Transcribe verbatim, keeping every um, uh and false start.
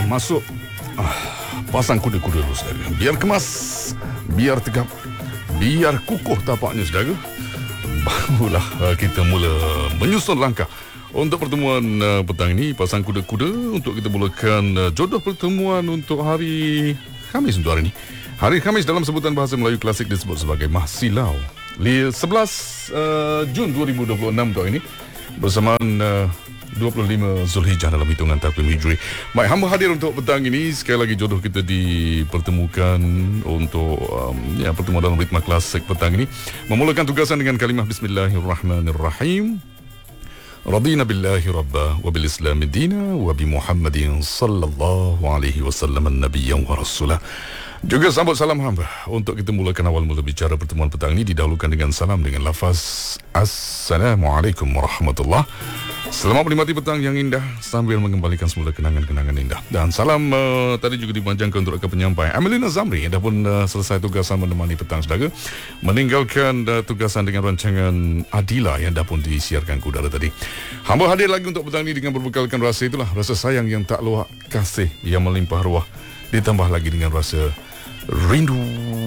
masuk ah, pasang kuda-kuda dulu, saudara. Biar kemas, biar tegap, biar kukuh tapaknya, saudara. Barulah uh, kita mula menyusun langkah untuk pertemuan uh, petang ini. Pasang kuda-kuda untuk kita mulakan uh, jodoh pertemuan untuk hari Khamis untuk hari ini. Hari Khamis dalam sebutan bahasa Melayu klasik disebut sebagai Mahsilau. sebelas uh, Jun dua ribu dua puluh enam tahun ini bersamaan uh, dua puluh lima Zulhijjah dalam hitungan takvim Hijri. Baik, hamba hadir untuk petang ini. Sekali lagi jodoh kita dipertemukan untuk um, ya, pertemuan dalam ritma klasik petang ini. Memulakan tugasan dengan kalimah Bismillahirrahmanirrahim. Radina billahi rabba wa bil islami dina wa bi Muhammadin sallallahu alaihi wasallam an-nabiyyan wa rasulah. Juga sambut salam hamba. Untuk kita mulakan awal mula bicara pertemuan petang ini didahulukan dengan salam dengan lafaz Assalamualaikum warahmatullahi. Selamat menikmati petang yang indah sambil mengembalikan semula kenangan-kenangan indah. Dan salam uh, tadi juga dipanjangkan untuk rekan penyampai Amelina Zamri yang dah pun uh, selesai tugasan menemani petang, saudara. Meninggalkan uh, tugasan dengan rancangan Adila yang dah pun disiarkan ke udara tadi. Hamba hadir lagi untuk petang ini dengan berbekalkan rasa itulah, rasa sayang yang tak luak, kasih yang melimpah ruah, ditambah lagi dengan rasa rindu